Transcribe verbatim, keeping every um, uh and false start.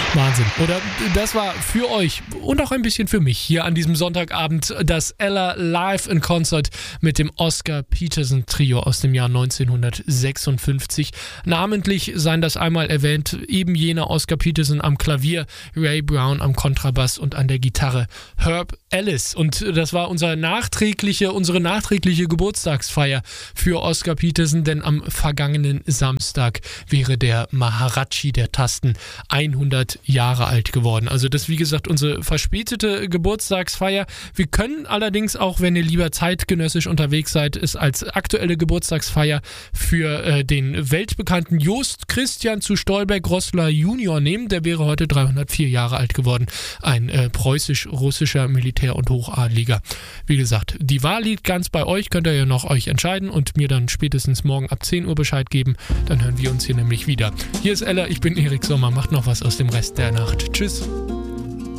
Wahnsinn. Oder das war für euch und auch ein bisschen für mich hier an diesem Sonntagabend das Ella Live in Concert mit dem Oscar Peterson Trio aus dem Jahr neunzehnhundertsechsundfünfzig. Namentlich seien das einmal erwähnt eben jener Oscar Peterson am Klavier, Ray Brown am Kontrabass und an der Gitarre Herb Ellis. Und das war unser nachträgliche, unsere nachträgliche Geburtstagsfeier für Oscar Peterson, denn am vergangenen Samstag wäre der Maharaji der Tasten hundert Jahre alt geworden. Also das ist wie gesagt unsere verspätete Geburtstagsfeier. Wir können allerdings auch, wenn ihr lieber zeitgenössisch unterwegs seid, es als aktuelle Geburtstagsfeier für äh, den weltbekannten Jost Christian zu Stolberg-Roßler Junior nehmen. Der wäre heute dreihundertvier Jahre alt geworden. Ein äh, preußisch-russischer Militär- und Hochadliger. Wie gesagt, die Wahl liegt ganz bei euch. Könnt ihr ja noch euch entscheiden und mir dann spätestens morgen ab zehn Uhr Bescheid geben. Dann hören wir uns hier nämlich wieder. Hier ist Ella, ich bin Erik Sommer. Macht noch was aus dem Rest der Nacht. Tschüss.